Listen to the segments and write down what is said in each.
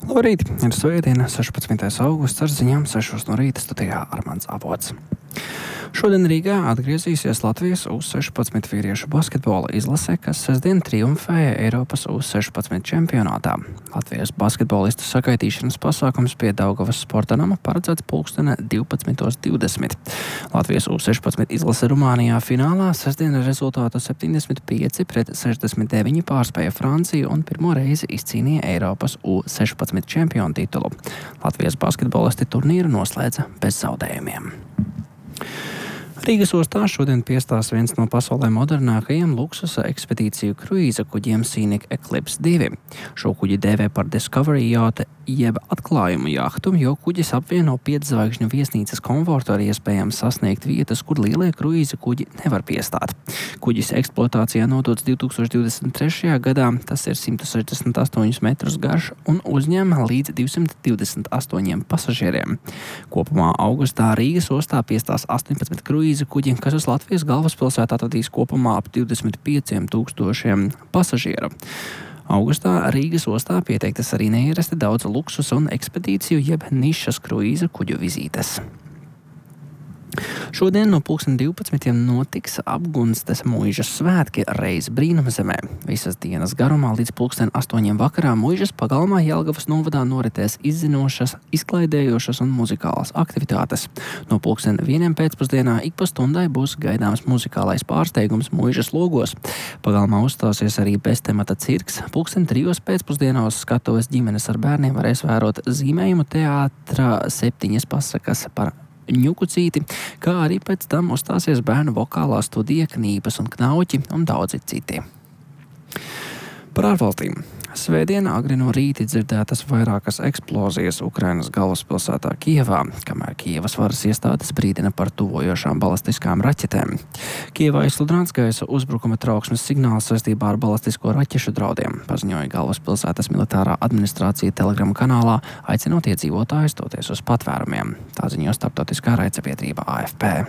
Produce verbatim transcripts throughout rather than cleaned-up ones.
Labrīt! Ir svētdiena, sešpadsmitais augusts, ar ziņām sešos no rīta studijā Armands Avots. Šodien Rīgā atgriezīsies Latvijas U sešpadsmit vīriešu basketbola izlase, kas sestdien triumfēja Eiropas U sešpadsmit čempionātā. Latvijas basketbolistu sagaitīšanas pasākums pie Daugavas sporta nama paredzēts pulksteni divpadsmitos divdesmit. Latvijas U sešpadsmit izlase Rumānijā finālā sestdien rezultātu septiņdesmit pieci pret sešdesmit deviņi pārspēja Franciju un pirmo reizi izcīnīja Eiropas U sešpadsmit čempionu titulu. Latvijas basketbolisti turnīru noslēdza bez zaudējumiem. Rīgas ostā šodien piestās viens no pasaulē modernākajiem luksusa ekspedīciju kruīza kuģiem Scenic Eclipse divi. Šo kuģi dēvē par Discovery Yacht jeb atklājumu jahtu, jo kuģis apvieno pietzvaigžņu viesnīcas komfortu ar iespējām sasniegt vietas, kur lielie kruīza kuģi nevar piestāt. Kuģis eksploatācijā nodots divtūkstoš divdesmit trešajā gadā, tas ir simt sešdesmit astoņus metrus garš un uzņem līdz divsimt divdesmit astoņiem pasažieriem. Kopumā augustā Rīgas ostā piestās astoņpadsmit kruīza kuģi, kas uz Latvijas galvaspilsētu atvedīs kopumā ap divdesmit pieciem tūkstošiem pasažieru. Augustā Rīgas ostā pieteiktas arī neierasti daudz luksusa un ekspedīciju jeb nišas kruīza kuģu vizītes. Šodien no pulksten divpadsmitiem notiks apgunstes muižas svētki Reiz Brīnumzemē. Visas dienas garumā līdz pulksten astoņiem vakarā muižas pagalmā Jelgavas novadā noritēs izzinošas, izklaidējošas un muzikālas aktivitātes. No pulksten vieniem pēcpusdienā ik pa stundai būs gaidāms muzikālais pārsteigums muižas logos. Pagalmā uzstāsies arī beztemata cirks. Pulksten trijos pēcpusdienā uz skatuves ģimenes ar bērniem varēs vērot zīmējumu teātra septiņas pasakas par Ņukucīti, kā arī pēc tam uzstāsies bērnu vokālā studija Knīpas un Knauķi un daudzi citi. Par ārvalstīm. Svētdien agri no rīta dzirdētas vairākas eksplozijas Ukrainas galvaspilsētā Kijevā, kamēr Kijevas varas iestādes brīdina par tuvojošām balistiskām raķetēm. Kijevā izsludināts gaisa uzbrukuma trauksmes signāls saistībā ar balistisko raķešu draudiem, paziņoja galvaspilsētas militārā administrācija Telegram kanālā, aicinot iedzīvotājus doties uz patvērumiem. Tā ziņo starptautiskā raidsabiedrība A F P.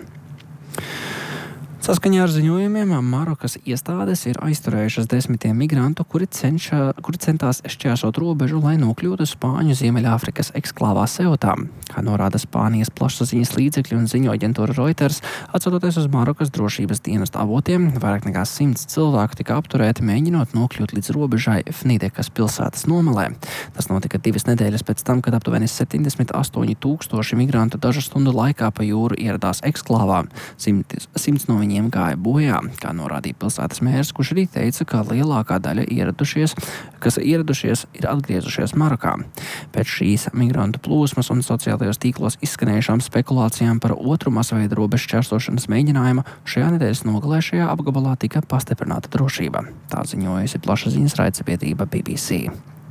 Saskaņā ar ziņojumiem Marokas iestādes ir aizturējušas desmitiem migrantu, kuri, cenšā, kuri centās šķērsot robežu, lai nokļūtu Spāņu Ziemeļāfrikas eksklāvā Seutā. Kā norāda Spānijas plašsaziņas līdzekļi un ziņo aģentūra Reuters, atsaucoties uz Marokas drošības dienestu avotiem, vairāk nekā simts cilvēku tika apturēti, mēģinot nokļūt līdz robežai Fnidekas pilsētas nomalē. Tas notika divas nedēļas pēc tam, kad aptuveni septiņdesmit astoņi tūkstoši migrantu dažu stundu laikā pa jūru ieradās eksklāvā. Simts, simts no viņiem gāja bojā, kā norādīja pilsētas mērs, kurš arī teica, ka lielākā daļa ieradušies, kas ieradušies, ir atgriezušies Marokā. Pēc šīs migrantu plūsmas un sociālajos tīklos izskanējušām spekulācijām par otru masveida robežu šķērsošanas mēģinājumu šajā nedēļas nogalē šajā apgabalā tika pastiprināta drošība. Tā ziņojusi plašsaziņas raidsabiedrība B B C.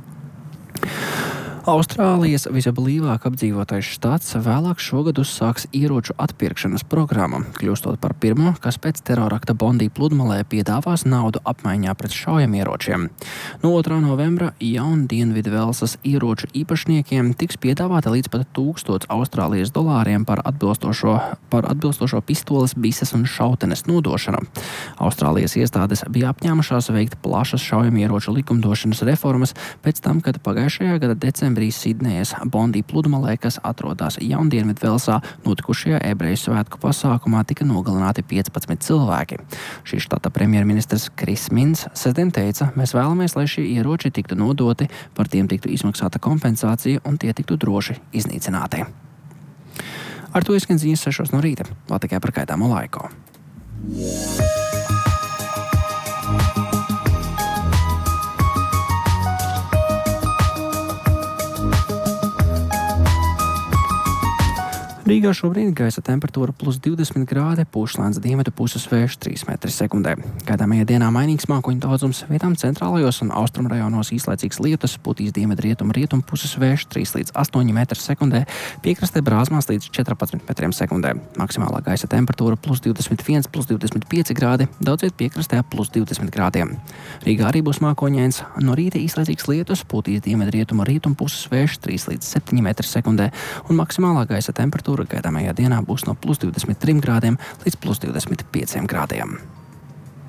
Austrālijas visblīvāk apdzīvotais štats vēlāk šogad uzsāks ieroču atpirkšanas programmu, kļūstot par pirmo, kas pēc terorakta Bondī pludmalē piedāvās naudu apmaiņā pret šaujamieročiem. No otrā novembra jaun Dienvidvelsas ieroču īpašniekiem tiks piedāvāta līdz pat tūkstots Austrālijas dolāriem par atbilstošo, par atbilstošo pistoles, bises un šautenes nodošanu. Austrālijas iestādes bija apņēmušās veikt plašas šaujamieroču likumdošanas reformas pēc tam, kad pagājušajā gada decembrī Sidnejas Bondī pludmalē, kas atrodas Jaundienvidvelsā, notikušajā ebreju svētku pasākumā tika nogalināti piecpadsmit cilvēki. Šī štata premjerministrs Kris Mins sestdien teica, mēs vēlamies, lai šie ieroči tiktu nodoti, par tiem tiktu izmaksāta kompensācija un tie tiktu droši iznīcināti. Ar to izskan ziņas sešos no rīta. Vēl tikai par kaitāmo laiku. Rīgā šobrīd gaisa temperatūra plus divdesmit grādi, pūš lēns dienvidu puses vējš trīs metri sekundē. Gaidāmajā dienā mainīgs mākoņu daudzums, vietām centrālajos un austrumrajonos īslaicīgs lietus, putīs dienvidu rietumu rietumu puses vējš trīs līdz astoņi metri sekundē, piekrastē brāzmās līdz četrpadsmit metriem sekundē. Maksimālā gaisa temperatūra plus divdesmit viens, plus divdesmit pieci grādi, daudziet piekrastē plus divdesmit grādiem. Rīgā arī būs mākoņains, no rīta īslaicīgs lietus, putīs dienvidu rietumu rietumu puses vējš trīs līdz septiņi metri sekundē, un maksimālā gaisa temperatūra gaidāmajā dienā būs no plus divdesmit trim grādiem līdz plus divdesmit pieciem grādiem.